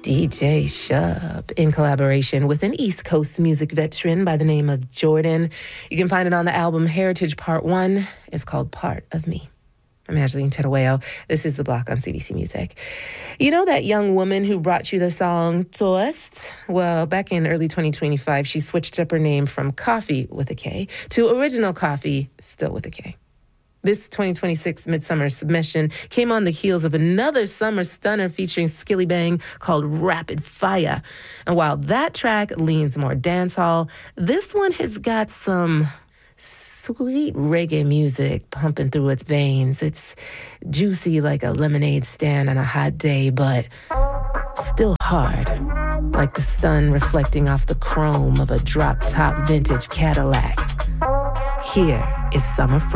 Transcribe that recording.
DJ Shub in collaboration with an East Coast music veteran by the name of Jordan. You can find it on the album Heritage Part 1. It's called Part of Me. I'm Angeline Terueo. This is The Block on CBC Music. You know that young woman who brought you the song Toast? Well, back in early 2025, she switched up her name from Coffee with a K to Original Coffee, still with a K. This 2026 Midsummer submission came on the heels of another summer stunner featuring Skillibeng called Rapid Fire. And while that track leans more dancehall, this one has got some sweet reggae music pumping through its veins. It's juicy like a lemonade stand on a hot day, but still hard, like the sun reflecting off the chrome of a drop-top vintage Cadillac. Here is Summer Fruit.